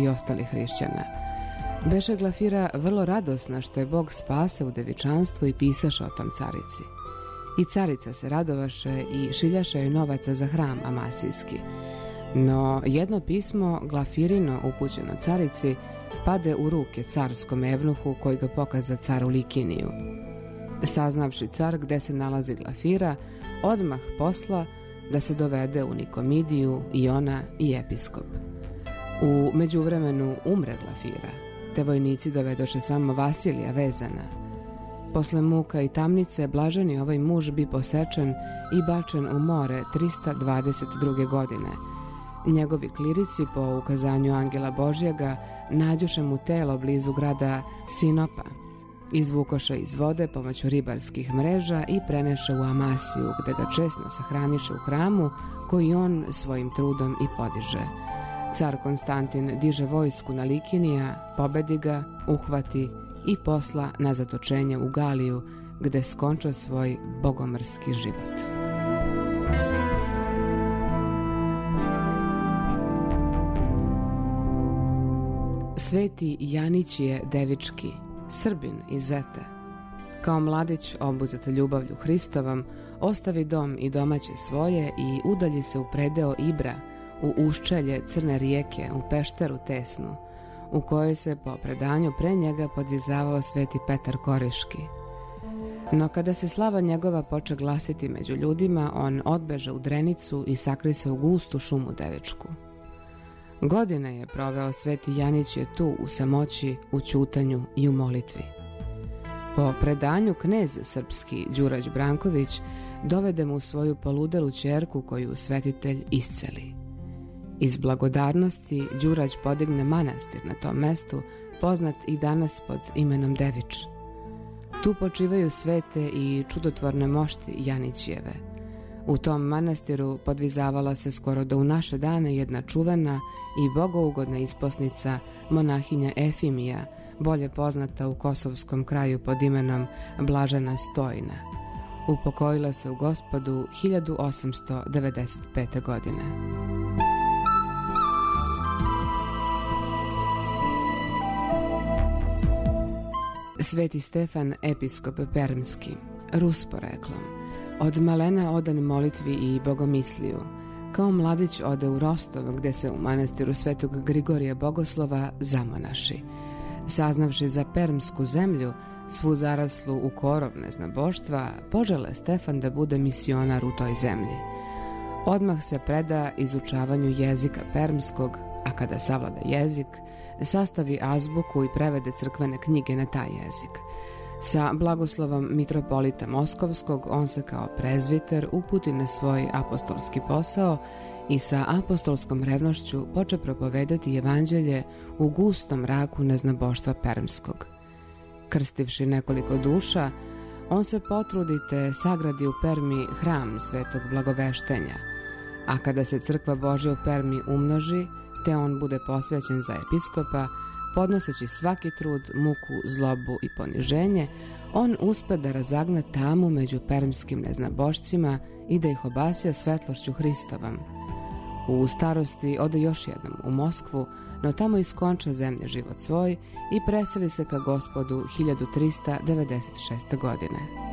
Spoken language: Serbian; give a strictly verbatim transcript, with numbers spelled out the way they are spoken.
ostalih hrišćana. Beše Glafira vrlo radosna što je Bog spase u devičanstvu i pisaše o tom carici. I carica se radovaše i šiljaše joj novaca za hram amasijski. No jedno pismo Glafirino upućeno carici pade u ruke carskom evnuhu koji ga pokaza caru Likiniju. Saznavši car gde se nalazi Glafira, odmah posla da se dovede u Nikomidiju i ona i episkop. U međuvremenu umre Glafira, te vojnici dovedoše samo Vasilija vezana. Posle muka i tamnice blaženi ovaj muž bi posečen i bačen u more trista dvadeset druge godine. Njegovi klirici po ukazanju Angela Božjega nađuše mu telo blizu grada Sinopa. Izvukoše iz vode pomoću ribarskih mreža i preneše u Amasiju, gde ga česno sahraniše u hramu koji on svojim trudom i podiže. Car Konstantin diže vojsku na Likinija, pobedi ga, uhvati i posla na zatočenje u Galiju, gde skonča svoj bogomrski život. Sveti Janićije Devički, Srbin iz Zete. Kao mladić obuzet ljubavlju Hristovom, ostavi dom i domaće svoje i udalji se u predeo Ibra, u uščelje Crne rijeke, u pešteru tesnu, u kojoj se po predanju pre njega podvizavao sveti Petar Koriški. No kada se slava njegova poče glasiti među ljudima, on odbeže u Drenicu i sakri se u gustu šumu Devičku. Godine je proveo sveti Janićije tu u samoći, u ćutanju i u molitvi. Po predanju knez srpski Đurać Branković dovede mu svoju poludelu ćerku koju svetitelj isceli. Iz blagodarnosti Đurać podigne manastir na tom mestu, poznat i danas pod imenom Devič. Tu počivaju svete i čudotvorne mošti Janićijeve. U tom manastiru podvizavala se skoro do u naše dane jedna čuvena i bogougodna isposnica monahinja Efimija, bolje poznata u kosovskom kraju pod imenom Blažena Stojna. Upokojila se u Gospodu hiljadu osamsto devedeset pete. godine. Sveti Stefan, episkop Permski, Rus poreklom. Od malena odan molitvi i bogomisliju. Kao mladić ode u Rostov, gde se u manastiru svetog Grigorija Bogoslova zamonaši. Saznavši za permsku zemlju, svu zaraslu u korov neznaboštva, požele Stefan da bude misionar u toj zemlji. Odmah se preda izučavanju jezika permskog, a kada savlada jezik, sastavi azbuku i prevede crkvene knjige na taj jezik. Sa blagoslovom mitropolita Moskovskog on se kao prezviter uputi na svoj apostolski posao i sa apostolskom revnošću poče propovedati evanđelje u gustom mraku neznaboštva permskog. Krstivši nekoliko duša, on se potrudi te sagradi u Permi hram svetog blagoveštenja, a kada se crkva Božja u Permi umnoži, te on bude posvećen za episkopa, podnoseći svaki trud, muku, zlobu i poniženje, on uspe da razagna tamu među permskim neznabošcima i da ih obasja svetlošću Hristovom. U starosti ode još jednom u Moskvu, no tamo iskonča zemlje život svoj i preseli se ka Gospodu hiljadu trista devedeset šeste. godine.